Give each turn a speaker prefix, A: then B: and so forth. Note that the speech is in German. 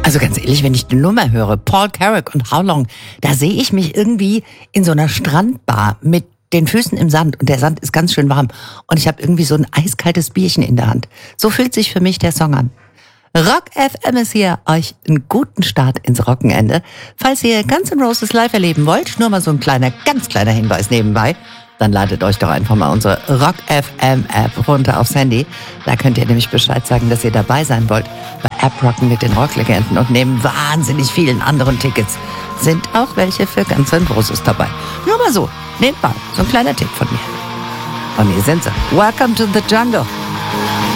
A: Also ganz ehrlich, wenn ich die Nummer höre, Paul Carrack und How Long, da sehe ich mich irgendwie in so einer Strandbar mit den Füßen im Sand und der Sand ist ganz schön warm und ich habe irgendwie so ein eiskaltes Bierchen in der Hand. So fühlt sich für mich der Song an. Rock FM ist hier, euch einen guten Start ins Rockenende. Falls ihr Guns N' Roses live erleben wollt, nur mal so ein ganz kleiner Hinweis nebenbei, dann ladet euch doch einfach mal unsere Rock FM App runter aufs Handy. Da könnt ihr nämlich Bescheid sagen, dass ihr dabei sein wollt. Bei App Rocken mit den Rocklegenden und neben wahnsinnig vielen anderen Tickets sind auch welche für Guns N' Roses dabei. Nur mal so, nebenbei, so ein kleiner Tipp von mir. Und hier sind sie. Welcome to the Jungle.